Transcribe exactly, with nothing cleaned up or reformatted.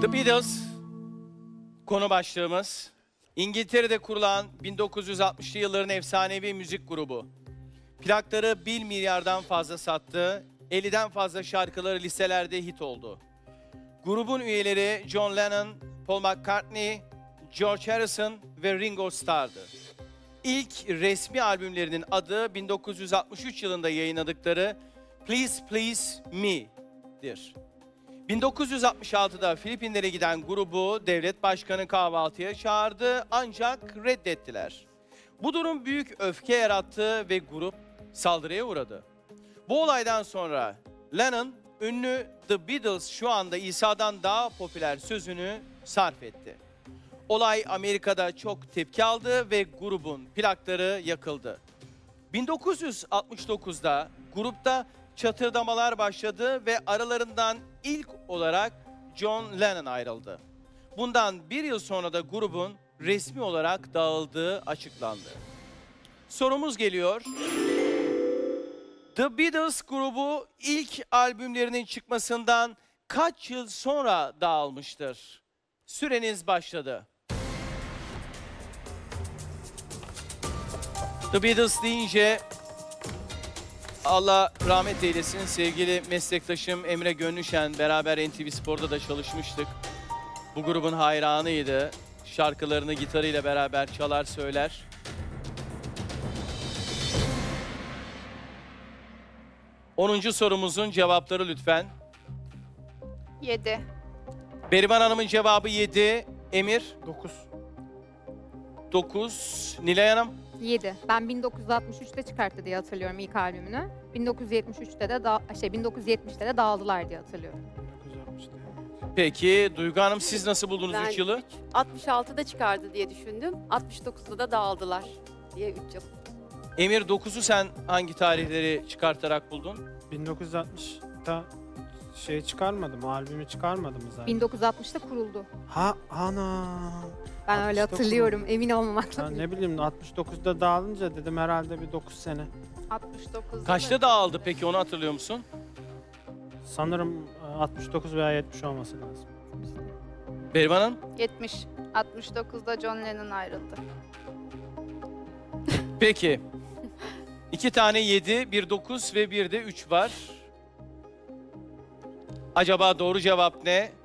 The Beatles konu başlığımız. İngiltere'de kurulan bin dokuz yüz altmışlı yılların efsanevi müzik grubu. Plakları bir milyardan fazla sattı, elliden fazla şarkıları listelerde hit oldu. Grubun üyeleri John Lennon, Paul McCartney, George Harrison ve Ringo Starr'dı. İlk resmi albümlerinin adı bin dokuz yüz altmış üç yılında yayınladıkları Please Please Me'dir. bin dokuz yüz altmış altıda Filipinlere giden grubu devlet başkanı kahvaltıya çağırdı ancak reddettiler. Bu durum büyük öfke yarattı ve grup saldırıya uğradı. Bu olaydan sonra Lennon ünlü The Beatles şu anda İsa'dan daha popüler sözünü sarf etti. Olay Amerika'da çok tepki aldı ve grubun plakları yakıldı. bin dokuz yüz altmış dokuzda grupta çatırdamalar başladı ve aralarından ilk olarak John Lennon ayrıldı. Bundan bir yıl sonra da grubun resmi olarak dağıldığı açıklandı. Sorumuz geliyor. The Beatles grubu ilk albümlerinin çıkmasından kaç yıl sonra dağılmıştır? Süreniz başladı. The Beatles deyince Allah rahmet eylesin sevgili meslektaşım Emre Gönlüşen, beraber N T V Spor'da da çalışmıştık. Bu grubun hayranıydı. Şarkılarını gitarıyla beraber çalar söyler. Onuncu sorumuzun cevapları lütfen. yedi. Berivan Hanım'ın cevabı yedi. Emir? dokuz. dokuz. Nilay Hanım? yedi. Ben bin dokuz yüz altmış üçte çıkarttı diye hatırlıyorum ilk albümünü. bin dokuz yüz yetmiş üçte de da şey bin dokuz yüz yetmişte de dağıldılar diye hatırlıyorum. dokuz yüz altmışta. Peki Duygu Hanım siz nasıl buldunuz Ben üç yılı? üç, altmış altıda çıkardı diye düşündüm. altmış dokuzda da dağıldılar diye üç yıl. Emir dokuzu sen hangi tarihleri çıkartarak buldun? bin dokuz yüz altmışta şey çıkarmadı mı? Albümü çıkarmadı mı zaten? bin dokuz yüz altmışta kuruldu. Ha ana. Ben öyle altmış dokuz hatırlıyorum, emin olmamakla. Ya ne bileyim altmış dokuzda dağılınca dedim herhalde bir dokuz sene. altmış dokuzda Kaçta dağıldı peki, onu hatırlıyor musun? Sanırım altmış dokuz veya yetmiş olması lazım. Berivan Hanım? yetmiş. altmış dokuzda John Lennon ayrıldı. Peki. İki tane yedi, bir dokuz ve bir de üç var. Acaba doğru cevap ne?